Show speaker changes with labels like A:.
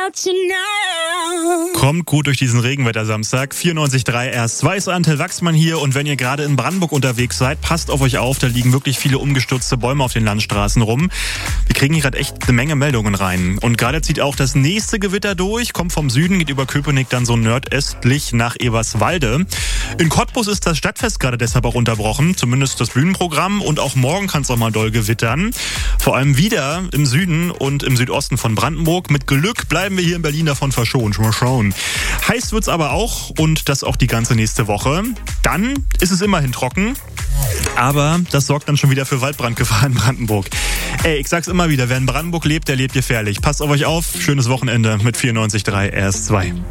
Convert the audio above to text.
A: Kommt gut durch diesen Regenwetter-Samstag. 94.3 RS2 ist Antel Wachsmann hier. Und wenn ihr gerade in Brandenburg unterwegs seid, passt auf euch auf. Da liegen wirklich viele umgestürzte Bäume auf den Landstraßen rum. Wir kriegen hier gerade echt eine Menge Meldungen rein. Und gerade zieht auch das nächste Gewitter durch. Kommt vom Süden, geht über Köpenick dann so nordöstlich nach Eberswalde. In Cottbus ist das Stadtfest gerade deshalb auch unterbrochen. Zumindest das Bühnenprogramm. Und auch morgen kann es auch mal doll gewittern. Vor allem wieder im Süden und im Südosten von Brandenburg. Mit Glück bleiben wir hier in Berlin davon verschont. Mal schauen. Heiß wird's aber auch und das auch die ganze nächste Woche. Dann ist es immerhin trocken, aber das sorgt dann schon wieder für Waldbrandgefahr in Brandenburg. Ich sag's immer wieder, wer in Brandenburg lebt, der lebt gefährlich. Passt auf euch auf, schönes Wochenende mit 94.3 RS2.